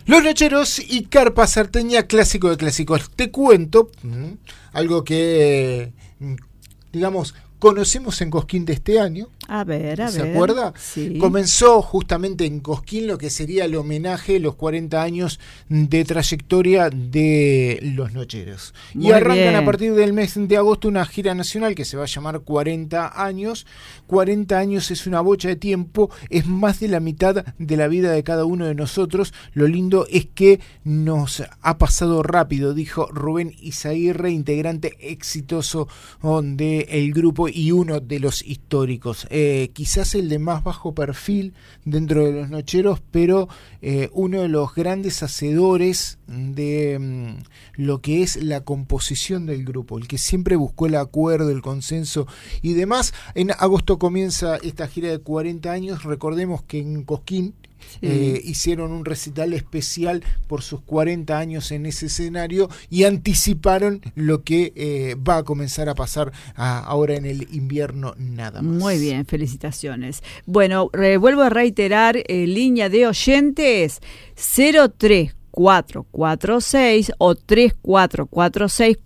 Los Nocheros y Carpa Sarteña, clásico de clásicos. Te cuento algo que, digamos, conocemos en Cosquín de este año. A ver. ¿Se acuerda? Sí. Comenzó justamente en Cosquín lo que sería el homenaje, los 40 años de trayectoria de Los Nocheros. Muy y arrancan bien. a partir del mes de agosto una gira nacional que se va a llamar 40 años. 40 años es una bocha de tiempo, es más de la mitad de la vida de cada uno de nosotros. Lo lindo es que nos ha pasado rápido, dijo Rubén Izaguirre, integrante exitoso del grupo y uno de los históricos. Quizás el de más bajo perfil dentro de Los Nocheros, pero uno de los grandes hacedores de lo que es la composición del grupo, el que siempre buscó el acuerdo, el consenso y demás. En agosto comienza esta gira de 40 años. Recordemos que en Cosquín hicieron un recital especial por sus 40 años en ese escenario y anticiparon lo que va a comenzar a pasar ahora en el invierno nada más. Muy bien, felicitaciones. Bueno, vuelvo a reiterar, línea de oyentes 03446 o 3446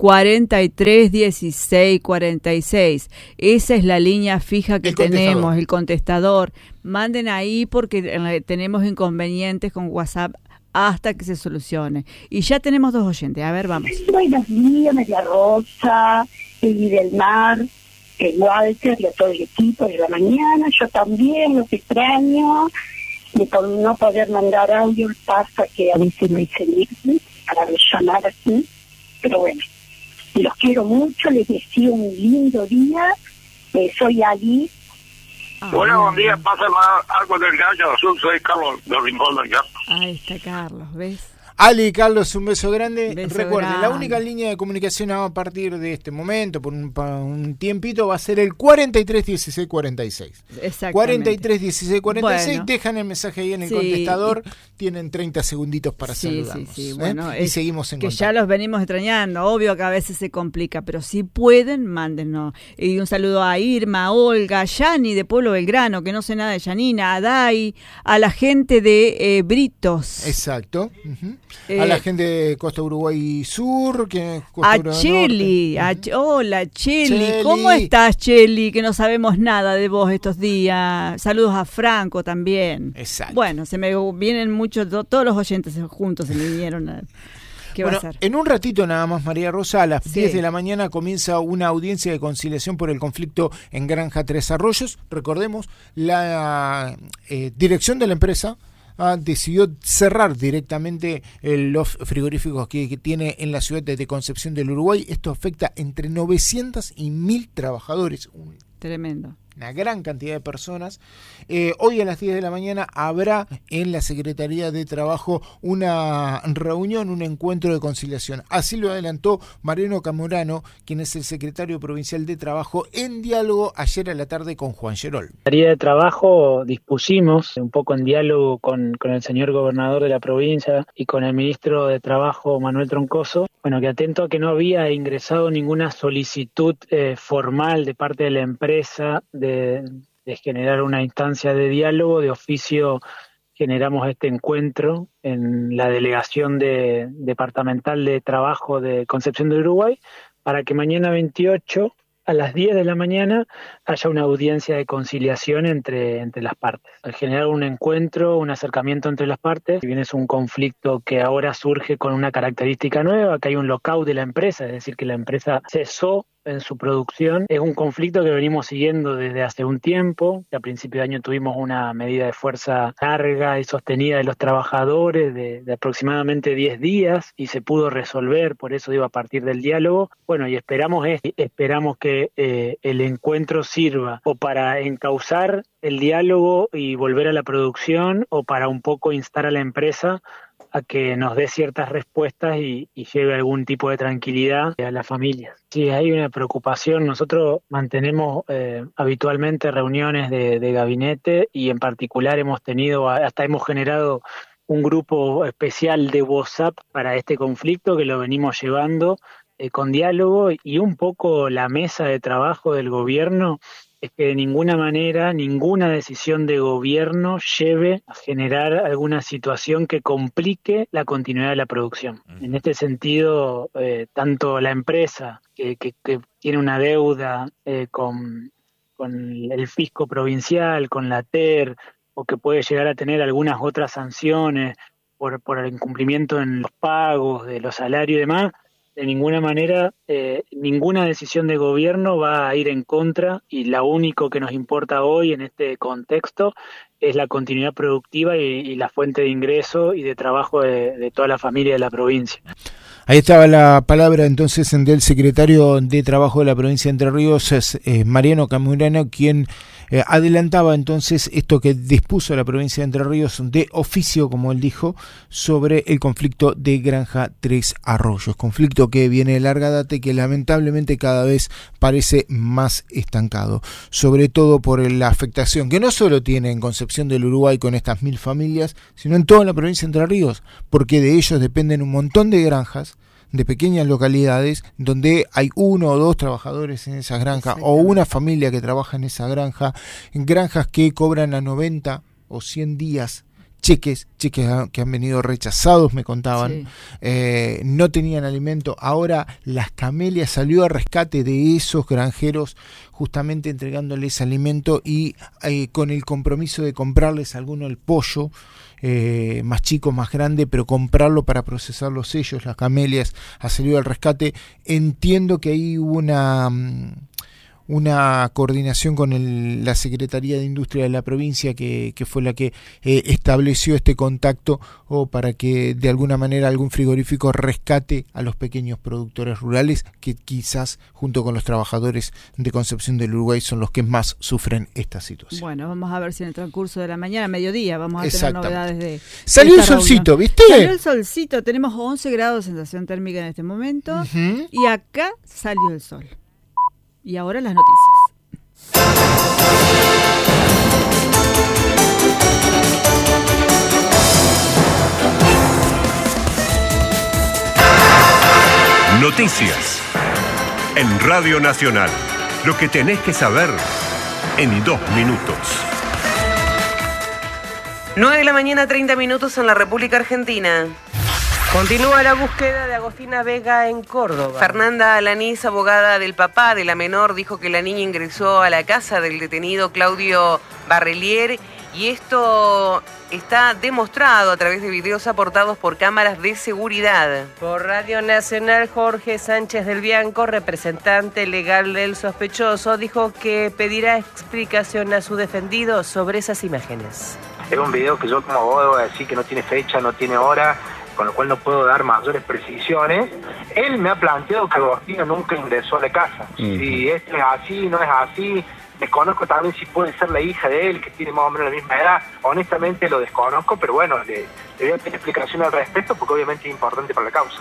4316 46. Esa es la línea fija que tenemos, el contestador. Manden ahí porque tenemos inconvenientes con WhatsApp hasta que se solucione. Y ya tenemos 2 oyentes. A ver, vamos. Buenos días, María Rosa, Eli del Mar, Walter y a todo el equipo de la mañana. Yo también los extraño. De por no poder mandar audio pasa que a veces me hice para llamar así, pero bueno, los quiero mucho, les deseo un lindo día. Soy Ali. Hola, buen día, pásame algo del Gallo Azul, soy Carlos del Rincón del Gato. Ahí está Carlos, ¿ves? Ali y Carlos, un beso grande. Recuerden, grande. la única línea de comunicación a partir de este momento, por un tiempito, va a ser el 43 16 46. Exactamente. 43 16 46. Bueno. Dejan el mensaje ahí en el contestador. Tienen 30 segunditos para saludarnos. Sí. Bueno, y seguimos en que contacto. ya los venimos extrañando. Obvio que a veces se complica, pero si pueden, mándennos. Y un saludo a Irma, a Olga, a Yani de Pueblo Belgrano, que no sé nada de Yanina, a Dai, a la gente de Britos. Exacto. A la gente de Costa Uruguay Sur, que es Costa a Uruguay Cheli, Norte. Hola Cheli, Cheli. ¿cómo estás Cheli? Que no sabemos nada de vos estos días. Saludos a Franco también. Exacto. Bueno, se me vienen muchos, todos los oyentes juntos se me vinieron. ¿Qué va a ser? En un ratito nada más, María Rosa, a las 10 de la mañana comienza una audiencia de conciliación por el conflicto en Granja Tres Arroyos. Recordemos, la dirección de la empresa decidió cerrar directamente los frigoríficos que tiene en la ciudad de Concepción del Uruguay. Esto afecta entre 900 y 1000 trabajadores. Tremendo. Una gran cantidad de personas. Hoy a las 10 de la mañana habrá en la Secretaría de Trabajo una reunión, un encuentro de conciliación. Así lo adelantó Mariano Camorano, quien es el secretario provincial de Trabajo, en diálogo ayer a la tarde con Juan Gerol. En la Secretaría de Trabajo dispusimos, un poco en diálogo con el señor gobernador de la provincia y con el ministro de Trabajo, Manuel Troncoso, que atento a que no había ingresado ninguna solicitud formal de parte de la empresa de generar una instancia de diálogo. De oficio generamos este encuentro en la delegación departamental de trabajo de Concepción del Uruguay para que mañana 28 a las 10 de la mañana haya una audiencia de conciliación entre las partes. Al generar un encuentro, un acercamiento entre las partes, si bien es un conflicto que ahora surge con una característica nueva, que hay un lockout de la empresa, es decir, que la empresa cesó en su producción. Es un conflicto que venimos siguiendo desde hace un tiempo. A principio de año tuvimos una medida de fuerza larga y sostenida de los trabajadores de aproximadamente 10 días y se pudo resolver, por eso digo, a partir del diálogo. Y esperamos que el encuentro sirva o para encauzar el diálogo y volver a la producción o para un poco instar a la empresa a que nos dé ciertas respuestas y lleve algún tipo de tranquilidad a las familias. Sí, hay una preocupación. Nosotros mantenemos habitualmente reuniones de gabinete y en particular hemos generado un grupo especial de WhatsApp para este conflicto que lo venimos llevando con diálogo y un poco la mesa de trabajo del gobierno es que de ninguna manera, ninguna decisión de gobierno lleve a generar alguna situación que complique la continuidad de la producción. En este sentido, tanto la empresa que tiene una deuda con el fisco provincial, con la TER, o que puede llegar a tener algunas otras sanciones por el incumplimiento en los pagos, de los salarios y demás, de ninguna manera, ninguna decisión de gobierno va a ir en contra, y lo único que nos importa hoy en este contexto es la continuidad productiva y la fuente de ingreso y de trabajo de toda la familia de la provincia. Ahí estaba la palabra entonces del secretario de Trabajo de la provincia de Entre Ríos, Mariano Camurano, quien adelantaba entonces esto que dispuso la provincia de Entre Ríos de oficio, como él dijo, sobre el conflicto de Granja Tres Arroyos, conflicto que viene de larga data y que lamentablemente cada vez parece más estancado, sobre todo por la afectación que no solo tiene en Concepción del Uruguay con estas 1000 familias, sino en toda la provincia de Entre Ríos, porque de ellos dependen un montón de granjas, de pequeñas localidades donde hay 1 o 2 trabajadores en esas granjas o una familia que trabaja en esa granja, en granjas que cobran a 90 o 100 días cheques que han venido rechazados, me contaban, no tenían alimento. Ahora Las Camelias salió a rescate de esos granjeros, justamente entregándoles alimento y con el compromiso de comprarles alguno el pollo, más chico, más grande, pero comprarlo para procesarlos ellos. Las Camelias ha salido al rescate. Entiendo que ahí hubo una coordinación con la Secretaría de Industria de la provincia, que fue la que estableció este contacto, o para que de alguna manera algún frigorífico rescate a los pequeños productores rurales, que quizás junto con los trabajadores de Concepción del Uruguay son los que más sufren esta situación. Bueno, vamos a ver si en el transcurso de la mañana, mediodía, vamos a tener novedades de salió el solcito, ¿viste? Salió el solcito, tenemos 11 grados de sensación térmica en este momento, y acá salió el sol. Y ahora las noticias. Noticias en Radio Nacional. Lo que tenés que saber en 2 minutos. 9 de la mañana, 30 minutos en la República Argentina. Continúa la búsqueda de Agostina Vega en Córdoba. Fernanda Alanís, abogada del papá de la menor, dijo que la niña ingresó a la casa del detenido Claudio Barrelier, y esto está demostrado a través de videos aportados por cámaras de seguridad. Por Radio Nacional, Jorge Sánchez del Bianco, representante legal del sospechoso, dijo que pedirá explicación a su defendido sobre esas imágenes. Es un video que yo como abogado voy a decir que no tiene fecha, no tiene hora, con lo cual no puedo dar mayores precisiones. Él me ha planteado que Agostina nunca ingresó a la casa. Si esto es así, no es así. Desconozco también si puede ser la hija de él, que tiene más o menos la misma edad. Honestamente lo desconozco, pero bueno, le voy a pedir explicación al respecto, porque obviamente es importante para la causa.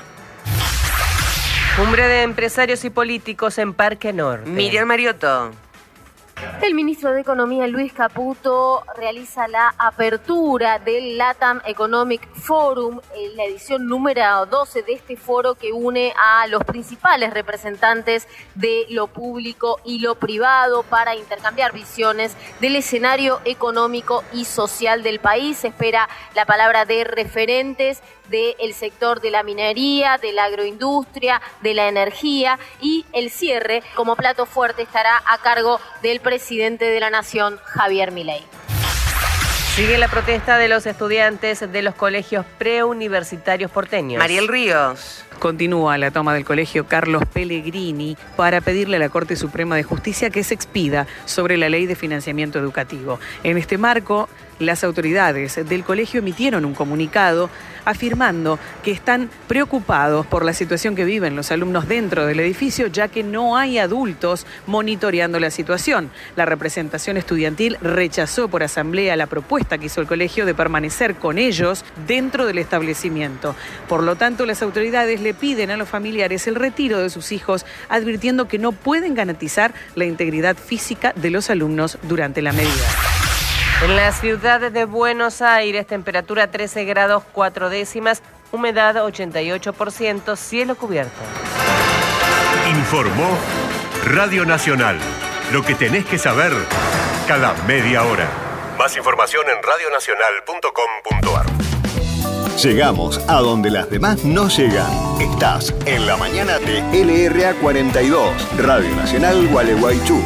Cumbre de empresarios y políticos en Parque Norte. Miriam Mariotto. El ministro de Economía, Luis Caputo, realiza la apertura del LATAM Economic Forum, en la edición número 12 de este foro que une a los principales representantes de lo público y lo privado para intercambiar visiones del escenario económico y social del país. Se espera la palabra de referentes del sector de la minería, de la agroindustria, de la energía, y el cierre como plato fuerte estará a cargo del presidente de la Nación, Javier Milei. Sigue la protesta de los estudiantes de los colegios preuniversitarios porteños. Mariel Ríos. Continúa la toma del colegio Carlos Pellegrini para pedirle a la Corte Suprema de Justicia que se expida sobre la ley de financiamiento educativo. En este marco, las autoridades del colegio emitieron un comunicado afirmando que están preocupados por la situación que viven los alumnos dentro del edificio, ya que no hay adultos monitoreando la situación. La representación estudiantil rechazó por asamblea la propuesta que hizo el colegio de permanecer con ellos dentro del establecimiento. Por lo tanto, las autoridades le piden a los familiares el retiro de sus hijos, advirtiendo que no pueden garantizar la integridad física de los alumnos durante la medida. En la ciudad de Buenos Aires, temperatura 13 grados 4 décimas, humedad 88%, cielo cubierto. Informó Radio Nacional. Lo que tenés que saber cada media hora. Más información en radionacional.com.ar. Llegamos a donde las demás no llegan. Estás en la mañana de LRA 42, Radio Nacional Gualeguaychú.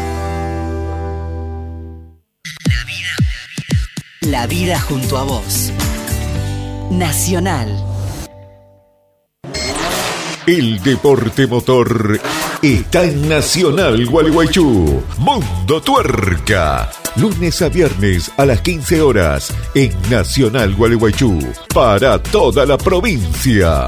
La vida junto a vos. Nacional. El deporte motor está en Nacional Gualeguaychú. Mundo Tuerca. Lunes a viernes a las 15 horas en Nacional Gualeguaychú. Para toda la provincia.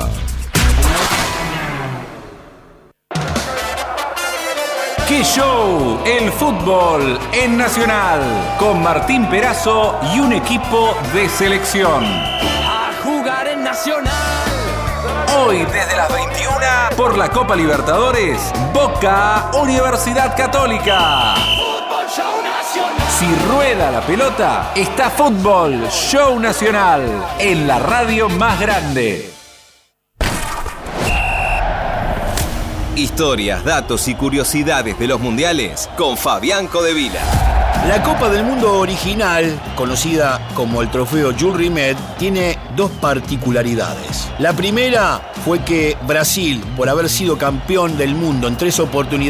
¡Qué show! El fútbol en Nacional. Con Martín Perazo y un equipo de selección. A jugar en Nacional. Hoy desde las 21 por la Copa Libertadores, Boca Universidad Católica. Fútbol Show Nacional. Si rueda la pelota, está Fútbol Show Nacional en la radio más grande. Historias, datos y curiosidades de los mundiales con Fabián Codevila. La Copa del Mundo original, conocida como el trofeo Jules Rimet, tiene dos particularidades. La primera fue que Brasil, por haber sido campeón del mundo en 3 oportunidades,